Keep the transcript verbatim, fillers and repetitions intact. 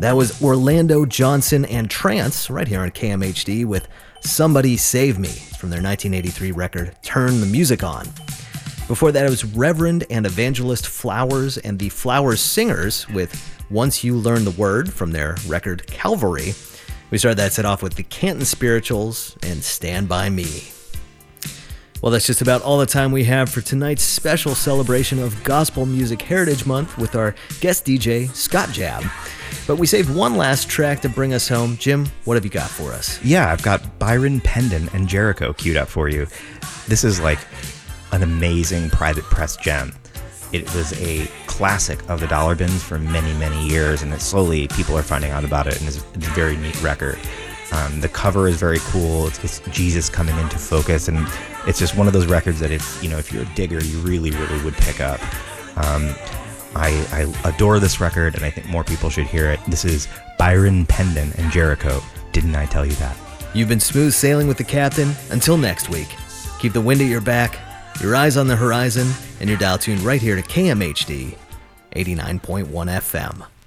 That was Orlando Johnson and Trance right here on K M H D with Somebody Save Me from their nineteen eighty-three record Turn the Music On. Before that, it was Reverend and Evangelist Flowers and the Flowers Singers with Once You Learn the Word from their record Calvary. We started that set off with the Canton Spirituals and Stand By Me. Well, that's just about all the time we have for tonight's special celebration of Gospel Music Heritage Month with our guest D J, Scott Jab. But we saved one last track to bring us home. Jim, what have you got for us? Yeah, I've got Byron Pendon and Jericho queued up for you. This is like an amazing private press gem. It was a classic of the dollar bins for many, many years, and it slowly people are finding out about it, and it's, it's a very neat record. Um, the cover is very cool. It's, it's Jesus coming into focus, and it's just one of those records that if you know if you're a digger, you really, really would pick up. Um, I, I adore this record, and I think more people should hear it. This is Byron Pendon and Jericho. Didn't I tell you that? You've been smooth sailing with the captain. Until next week, keep the wind at your back, your eyes on the horizon, and your dial tuned right here to K M H D eighty-nine point one F M.